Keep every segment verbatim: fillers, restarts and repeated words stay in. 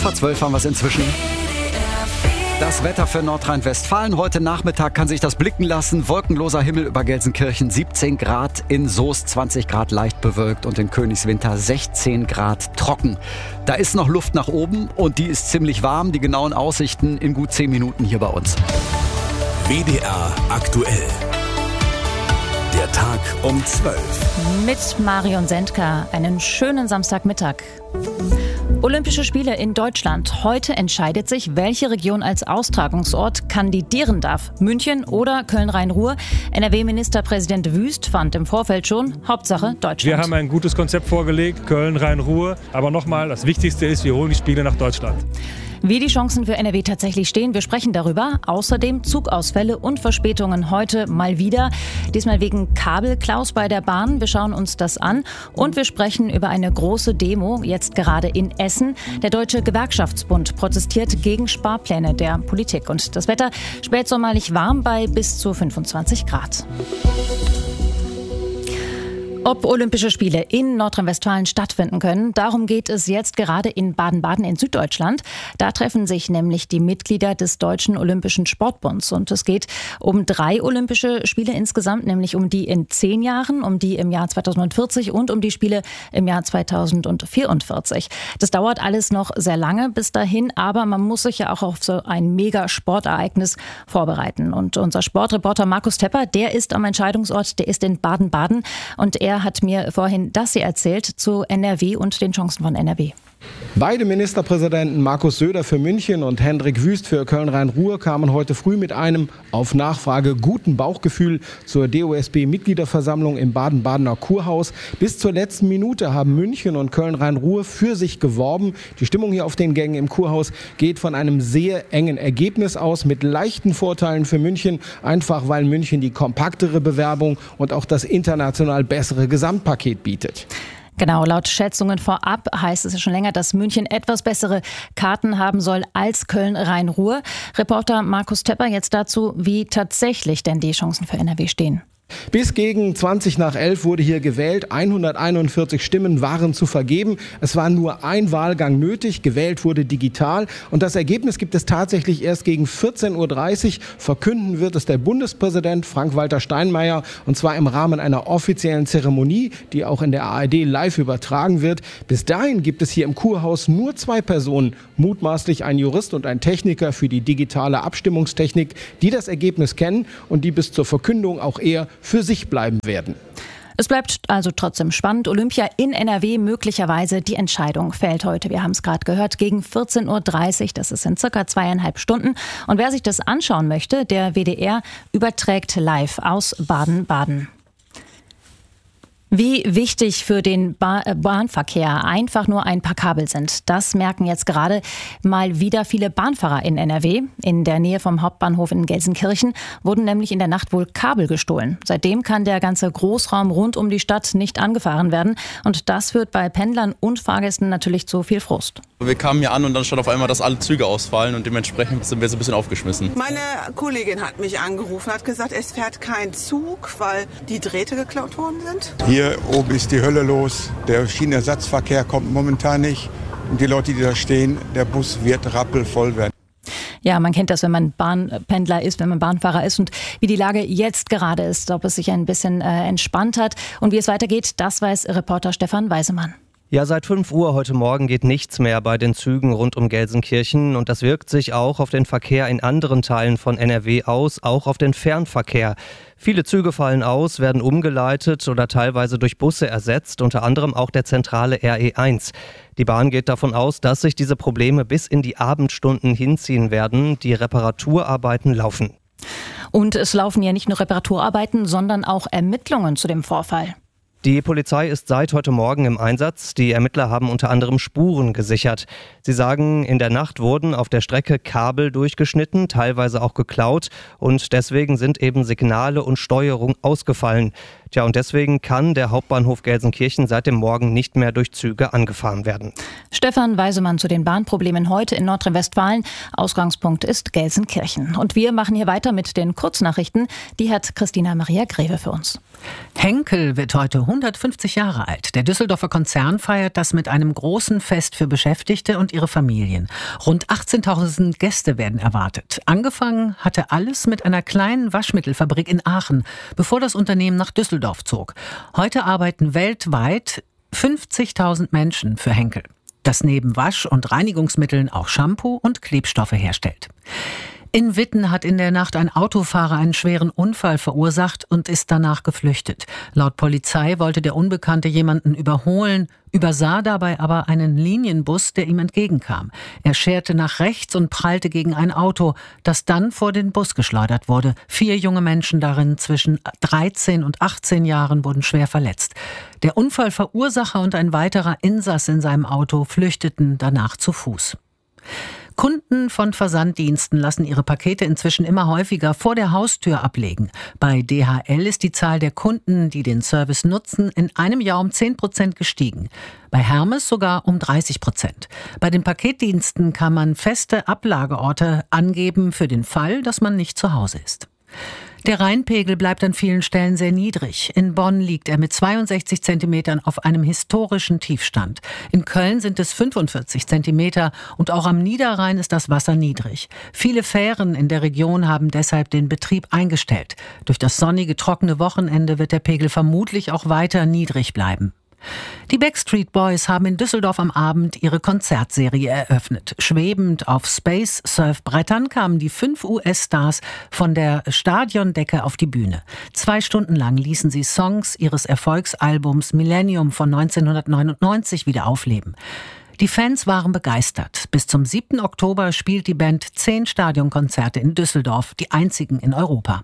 vor zwölf haben wir es inzwischen. Das Wetter für Nordrhein-Westfalen. Heute Nachmittag kann sich das blicken lassen. Wolkenloser Himmel über Gelsenkirchen, siebzehn Grad. In Soest zwanzig Grad leicht bewölkt und in Königswinter sechzehn Grad trocken. Da ist noch Luft nach oben und die ist ziemlich warm. Die genauen Aussichten in gut zehn Minuten hier bei uns. W D R aktuell. Der Tag um zwölf. Mit Marion Sendka. Einen schönen Samstagmittag. Olympische Spiele in Deutschland. Heute entscheidet sich, welche Region als Austragungsort kandidieren darf. München oder Köln-Rhein-Ruhr. N R W-Ministerpräsident Wüst fand im Vorfeld schon, Hauptsache Deutschland. Wir haben ein gutes Konzept vorgelegt, Köln-Rhein-Ruhr. Aber nochmal, das Wichtigste ist, wir holen die Spiele nach Deutschland. Wie die Chancen für N R W tatsächlich stehen, wir sprechen darüber. Außerdem Zugausfälle und Verspätungen heute mal wieder. Diesmal wegen Kabelklaus bei der Bahn. Wir schauen uns das an. Und wir sprechen über eine große Demo, jetzt gerade in Essen. Der Deutsche Gewerkschaftsbund protestiert gegen Sparpläne der Politik. Und das Wetter spätsommerlich warm bei bis zu fünfundzwanzig Grad. Ob Olympische Spiele in Nordrhein-Westfalen stattfinden können, darum geht es jetzt gerade in Baden-Baden in Süddeutschland. Da treffen sich nämlich die Mitglieder des Deutschen Olympischen Sportbunds. Und es geht um drei Olympische Spiele insgesamt, nämlich um die in zehn Jahren, um die im Jahr zweitausendvierzig und um die Spiele im Jahr zweitausendvierundvierzig. Das dauert alles noch sehr lange bis dahin, aber man muss sich ja auch auf so ein Mega-Sportereignis vorbereiten. Und unser Sportreporter Markus Tepper, der ist am Entscheidungsort, der ist in Baden-Baden und er hat mir vorhin das hier erzählt zu N R W und den Chancen von N R W. Beide Ministerpräsidenten Markus Söder für München und Hendrik Wüst für Köln-Rhein-Ruhr kamen heute früh mit einem auf Nachfrage guten Bauchgefühl zur D O S B-Mitgliederversammlung im Baden-Badener Kurhaus. Bis zur letzten Minute haben München und Köln-Rhein-Ruhr für sich geworben. Die Stimmung hier auf den Gängen im Kurhaus geht von einem sehr engen Ergebnis aus mit leichten Vorteilen für München, einfach weil München die kompaktere Bewerbung und auch das international bessere Gesamtpaket bietet. Genau, laut Schätzungen vorab heißt es ja schon länger, dass München etwas bessere Karten haben soll als Köln-Rhein-Ruhr. Reporter Markus Tepper jetzt dazu, wie tatsächlich denn die Chancen für N R W stehen. Bis gegen zwanzig nach elf wurde hier gewählt. hunderteinundvierzig Stimmen waren zu vergeben. Es war nur ein Wahlgang nötig. Gewählt wurde digital. Und das Ergebnis gibt es tatsächlich erst gegen vierzehn Uhr dreißig. Verkünden wird es der Bundespräsident Frank-Walter Steinmeier. Und zwar im Rahmen einer offiziellen Zeremonie, die auch in der A R D live übertragen wird. Bis dahin gibt es hier im Kurhaus nur zwei Personen, mutmaßlich ein Jurist und ein Techniker für die digitale Abstimmungstechnik, die das Ergebnis kennen und die bis zur Verkündung auch eher für sich bleiben werden. Es bleibt also trotzdem spannend. Olympia in N R W, möglicherweise die Entscheidung fällt heute. Wir haben es gerade gehört, gegen vierzehn Uhr dreißig. Das ist in circa zweieinhalb Stunden. Und wer sich das anschauen möchte, der W D R überträgt live aus Baden-Baden. Wie wichtig für den ba- Bahnverkehr einfach nur ein paar Kabel sind, das merken jetzt gerade mal wieder viele Bahnfahrer in N R W. In der Nähe vom Hauptbahnhof in Gelsenkirchen wurden nämlich in der Nacht wohl Kabel gestohlen. Seitdem kann der ganze Großraum rund um die Stadt nicht angefahren werden. Und das führt bei Pendlern und Fahrgästen natürlich zu viel Frust. Wir kamen hier an und dann stand auf einmal, dass alle Züge ausfallen und dementsprechend sind wir so ein bisschen aufgeschmissen. Meine Kollegin hat mich angerufen, hat gesagt, es fährt kein Zug, weil die Drähte geklaut worden sind. Hier oben ist die Hölle los. Der Schienenersatzverkehr kommt momentan nicht. Und die Leute, die da stehen, der Bus wird rappelvoll werden. Ja, man kennt das, wenn man Bahnpendler ist, wenn man Bahnfahrer ist und wie die Lage jetzt gerade ist, ob es sich ein bisschen äh, entspannt hat und wie es weitergeht, das weiß Reporter Stefan Weisemann. Ja, seit fünf Uhr heute Morgen geht nichts mehr bei den Zügen rund um Gelsenkirchen und das wirkt sich auch auf den Verkehr in anderen Teilen von N R W aus, auch auf den Fernverkehr. Viele Züge fallen aus, werden umgeleitet oder teilweise durch Busse ersetzt, unter anderem auch der zentrale R E eins. Die Bahn geht davon aus, dass sich diese Probleme bis in die Abendstunden hinziehen werden. Die Reparaturarbeiten laufen. Und es laufen ja nicht nur Reparaturarbeiten, sondern auch Ermittlungen zu dem Vorfall. Die Polizei ist seit heute Morgen im Einsatz. Die Ermittler haben unter anderem Spuren gesichert. Sie sagen, in der Nacht wurden auf der Strecke Kabel durchgeschnitten, teilweise auch geklaut und deswegen sind eben Signale und Steuerung ausgefallen. Tja, und deswegen kann der Hauptbahnhof Gelsenkirchen seit dem Morgen nicht mehr durch Züge angefahren werden. Stefan Weisemann zu den Bahnproblemen heute in Nordrhein-Westfalen. Ausgangspunkt ist Gelsenkirchen. Und wir machen hier weiter mit den Kurznachrichten. Die hat Christina Maria Greve für uns. Henkel wird heute hundertfünfzig Jahre alt. Der Düsseldorfer Konzern feiert das mit einem großen Fest für Beschäftigte und ihre Familien. Rund achtzehntausend Gäste werden erwartet. Angefangen hatte alles mit einer kleinen Waschmittelfabrik in Aachen, bevor das Unternehmen nach Düsseldorf zog. Heute arbeiten weltweit fünfzigtausend Menschen für Henkel, das neben Wasch- und Reinigungsmitteln auch Shampoo und Klebstoffe herstellt. In Witten hat in der Nacht ein Autofahrer einen schweren Unfall verursacht und ist danach geflüchtet. Laut Polizei wollte der Unbekannte jemanden überholen, übersah dabei aber einen Linienbus, der ihm entgegenkam. Er scherte nach rechts und prallte gegen ein Auto, das dann vor den Bus geschleudert wurde. Vier junge Menschen darin zwischen dreizehn und achtzehn Jahren wurden schwer verletzt. Der Unfallverursacher und ein weiterer Insass in seinem Auto flüchteten danach zu Fuß. Kunden von Versanddiensten lassen ihre Pakete inzwischen immer häufiger vor der Haustür ablegen. Bei D H L ist die Zahl der Kunden, die den Service nutzen, in einem Jahr um zehn Prozent gestiegen. Bei Hermes sogar um dreißig Prozent. Bei den Paketdiensten kann man feste Ablageorte angeben für den Fall, dass man nicht zu Hause ist. Der Rheinpegel bleibt an vielen Stellen sehr niedrig. In Bonn liegt er mit zweiundsechzig Zentimetern auf einem historischen Tiefstand. In Köln sind es fünfundvierzig Zentimeter und auch am Niederrhein ist das Wasser niedrig. Viele Fähren in der Region haben deshalb den Betrieb eingestellt. Durch das sonnige, trockene Wochenende wird der Pegel vermutlich auch weiter niedrig bleiben. Die Backstreet Boys haben in Düsseldorf am Abend ihre Konzertserie eröffnet. Schwebend auf Space-Surfbrettern kamen die fünf U S-Stars von der Stadiondecke auf die Bühne. Zwei Stunden lang ließen sie Songs ihres Erfolgsalbums Millennium von neunzehnhundertneunundneunzig wieder aufleben. Die Fans waren begeistert. Bis zum siebten Oktober spielt die Band zehn Stadionkonzerte in Düsseldorf, die einzigen in Europa.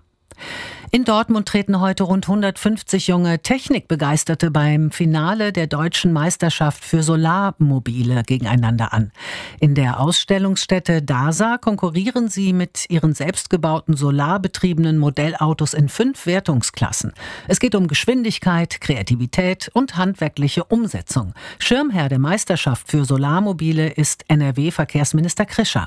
In Dortmund treten heute rund hundertfünfzig junge Technikbegeisterte beim Finale der deutschen Meisterschaft für Solarmobile gegeneinander an. In der Ausstellungsstätte DASA konkurrieren sie mit ihren selbstgebauten solarbetriebenen Modellautos in fünf Wertungsklassen. Es geht um Geschwindigkeit, Kreativität und handwerkliche Umsetzung. Schirmherr der Meisterschaft für Solarmobile ist N R W-Verkehrsminister Krischer.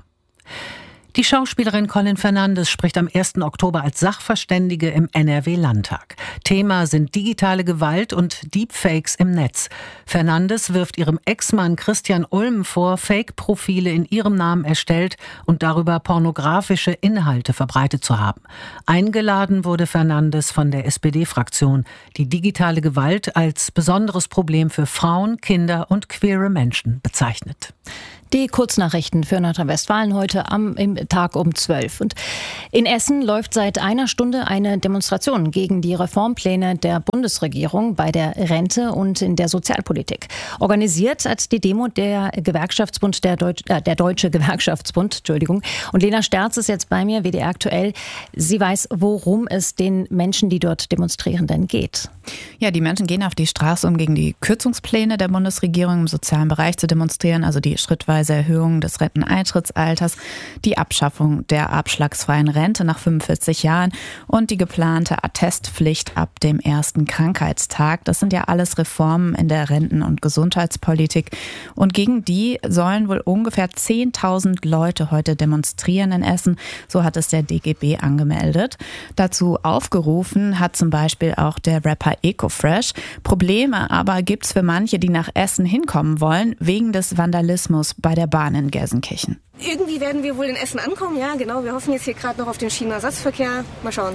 Die Schauspielerin Colin Fernandes spricht am ersten Oktober als Sachverständige im N R W-Landtag. Thema sind digitale Gewalt und Deepfakes im Netz. Fernandes wirft ihrem Ex-Mann Christian Ulm vor, Fake-Profile in ihrem Namen erstellt und darüber pornografische Inhalte verbreitet zu haben. Eingeladen wurde Fernandes von der S P D-Fraktion, die digitale Gewalt als besonderes Problem für Frauen, Kinder und queere Menschen bezeichnet. Die Kurznachrichten für Nordrhein-Westfalen heute am im Tag um zwölf. Und in Essen läuft seit einer Stunde eine Demonstration gegen die Reformpläne der Bundesregierung bei der Rente und in der Sozialpolitik. Organisiert hat die Demo der Gewerkschaftsbund, der, Deutsch, äh, der Deutsche Gewerkschaftsbund, Entschuldigung. Und Lena Sterz ist jetzt bei mir, W D R aktuell. Sie weiß, worum es den Menschen, die dort demonstrieren, denn geht. Ja, die Menschen gehen auf die Straße, um gegen die Kürzungspläne der Bundesregierung im sozialen Bereich zu demonstrieren, also die schrittweise Erhöhung des Renteneintrittsalters, die Abschaffung der abschlagsfreien Rente nach fünfundvierzig Jahren und die geplante Attestpflicht ab dem ersten Krankheitstag. Das sind ja alles Reformen in der Renten- und Gesundheitspolitik. Und gegen die sollen wohl ungefähr zehntausend Leute heute demonstrieren in Essen. So hat es der D G B angemeldet. Dazu aufgerufen hat zum Beispiel auch der Rapper Ecofresh. Probleme aber gibt es für manche, die nach Essen hinkommen wollen, wegen des Vandalismus bei der Bahn in Gelsenkirchen. Irgendwie werden wir wohl in Essen ankommen, ja genau. Wir hoffen jetzt hier gerade noch auf den Schienenersatzverkehr. Mal schauen.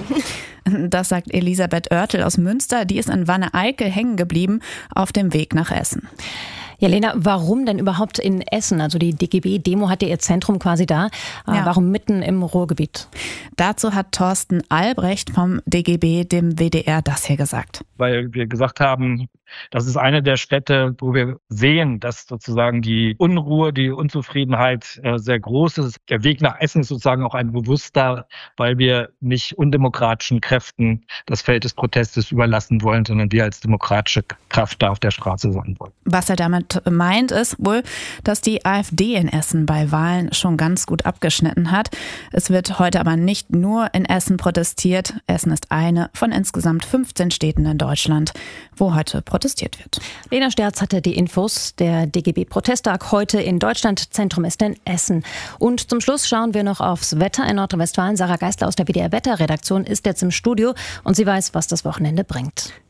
Das sagt Elisabeth Oertel aus Münster. Die ist in Wanne-Eickel hängen geblieben auf dem Weg nach Essen. Ja, Lena, warum denn überhaupt in Essen? Also die D G B-Demo hat ja ihr Zentrum quasi da. Ja. Warum mitten im Ruhrgebiet? Dazu hat Thorsten Albrecht vom D G B dem W D R das hier gesagt. Weil wir gesagt haben, das ist eine der Städte, wo wir sehen, dass sozusagen die Unruhe, die Unzufriedenheit äh, sehr groß ist. Der Weg nach Essen ist sozusagen auch ein bewusster, weil wir nicht undemokratischen Kräften das Feld des Protestes überlassen wollen, sondern wir als demokratische Kraft da auf der Straße sein wollen. Was er damit meint, ist wohl, dass die AfD in Essen bei Wahlen schon ganz gut abgeschnitten hat. Es wird heute aber nicht nur in Essen protestiert. Essen ist eine von insgesamt fünfzehn Städten in Deutschland, wo heute protestiert wird. Lena Sterz hatte die Infos. Der D G B-Protesttag heute in Deutschland. Zentrum ist in Essen. Und zum Schluss schauen wir noch aufs Wetter in Nordrhein-Westfalen. Sarah Geisler aus der W D R-Wetterredaktion ist jetzt im Studio und sie weiß, was das Wochenende bringt.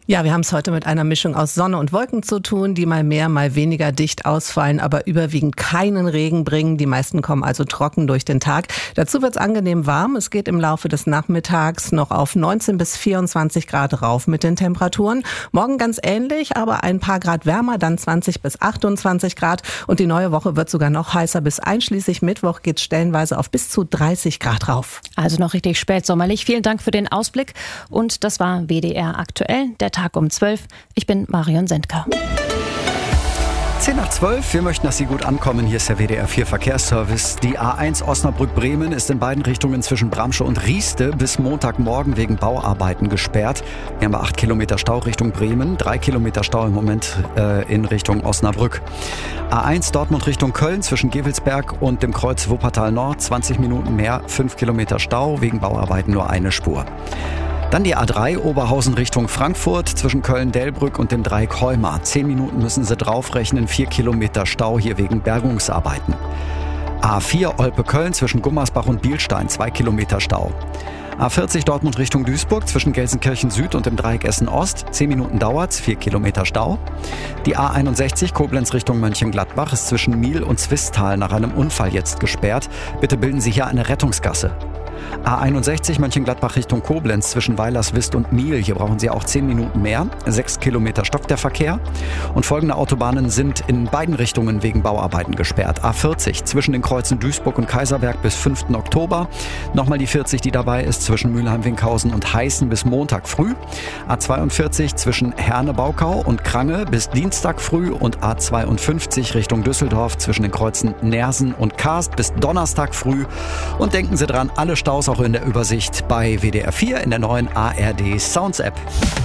Ja, wir haben es heute mit einer Mischung aus Sonne und Wolken zu tun, die mal mehr, mal weniger dicht ausfallen, aber überwiegend keinen Regen bringen. Die meisten kommen also trocken durch den Tag. Dazu wird es angenehm warm. Es geht im Laufe des Nachmittags noch auf neunzehn bis vierundzwanzig Grad rauf mit den Temperaturen. Morgen ganz ähnlich, aber ein paar Grad wärmer, dann zwanzig bis achtundzwanzig Grad. Und die neue Woche wird sogar noch heißer. Bis einschließlich Mittwoch geht es stellenweise auf bis zu dreißig Grad rauf. Also noch richtig spätsommerlich. Vielen Dank für den Ausblick. Und das war W D R aktuell, der Tag um zwölf. Ich bin Marion Sendker. zehn nach zwölf. Wir möchten, dass Sie gut ankommen. Hier ist der W D R vier Verkehrsservice. Die A eins Osnabrück-Bremen ist in beiden Richtungen zwischen Bramsche und Rieste bis Montagmorgen wegen Bauarbeiten gesperrt. Wir haben acht Kilometer Stau Richtung Bremen, drei Kilometer Stau im Moment äh, in Richtung Osnabrück. A eins Dortmund Richtung Köln zwischen Gevelsberg und dem Kreuz Wuppertal Nord, zwanzig Minuten mehr, fünf Kilometer Stau, wegen Bauarbeiten nur eine Spur. Dann die A drei Oberhausen Richtung Frankfurt zwischen Köln-Delbrück und dem Dreieck Heumar. Zehn Minuten müssen Sie draufrechnen, vier Kilometer Stau hier wegen Bergungsarbeiten. A vier Olpe-Köln zwischen Gummersbach und Bielstein, zwei Kilometer Stau. A vierzig Dortmund Richtung Duisburg zwischen Gelsenkirchen Süd und dem Dreieck Essen Ost. zehn Minuten dauert's, vier Kilometer Stau. Die A einundsechzig Koblenz Richtung Mönchengladbach ist zwischen Miel und Zwistal nach einem Unfall jetzt gesperrt. Bitte bilden Sie hier eine Rettungsgasse. A einundsechzig Mönchengladbach Richtung Koblenz zwischen Weilerswist und Miel. Hier brauchen Sie auch zehn Minuten mehr. sechs Kilometer stockt der Verkehr. Und folgende Autobahnen sind in beiden Richtungen wegen Bauarbeiten gesperrt. A vierzig zwischen den Kreuzen Duisburg und Kaiserberg bis fünften Oktober. Nochmal die vierzig, die dabei ist, zwischen Mülheim-Winkhausen und Heißen bis Montag früh. A zweiundvierzig zwischen Herne-Baukau und Krange bis Dienstag früh. Und A zweiundfünfzig Richtung Düsseldorf zwischen den Kreuzen Nersen und Karst bis Donnerstag früh. Und denken Sie dran, alle Staus auch in der Übersicht bei W D R vier in der neuen A R D Sounds App.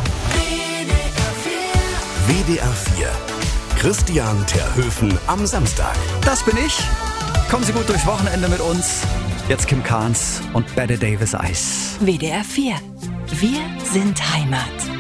W D R vier. Christian Terhöfen am Samstag. Das bin ich. Kommen Sie gut durchs Wochenende mit uns. Jetzt Kim Carnes und Bette Davis Eis. W D R vier. Wir sind Heimat.